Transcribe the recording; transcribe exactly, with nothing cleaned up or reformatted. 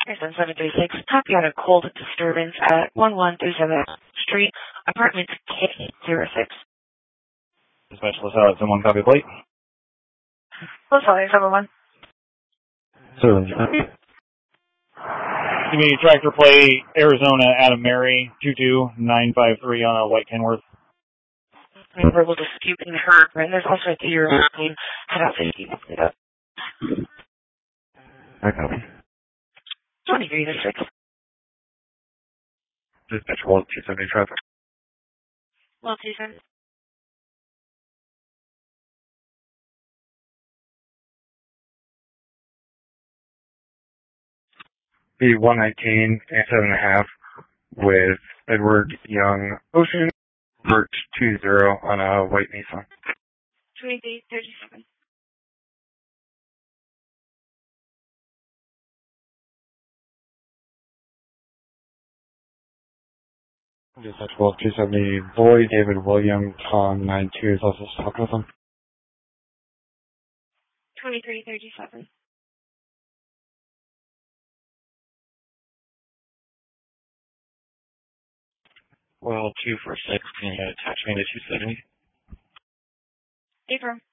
Harrison seven three six, copy on a cold disturbance at one one three seven Street, apartment K zero six. Specialist out at someone copy plate. Close line, seven one. Sir, give me tractor plate, Arizona, Adam Mary, two two nine five three on a white Kenworth. Verbal dispute in her, and there's also a two-year claim. Head out fifty. I copy. twenty-three to six. Dispatch one two seventy traffic. Well, two seven. B one nineteen and seven and a half with Edward Young Ocean, Vert two zero on a white Nissan. twenty-three thirty-seven. Dispatch twelve two seventy Boy, David William, Tom nine two is also talking with him. twenty-three thirty-seven. Well, two four six, can you attach me to two seventy? April.